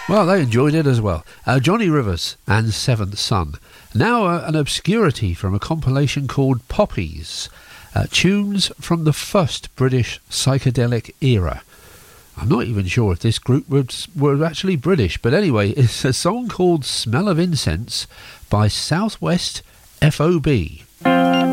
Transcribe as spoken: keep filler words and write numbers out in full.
Well, they enjoyed it as well. Uh, Johnny Rivers and Seventh Son. Now uh, an obscurity from a compilation called Poppies. Uh, tunes from the first British psychedelic era. I'm not even sure if this group was, were actually British, but anyway, it's a song called Smell of Incense by Southwest F O B.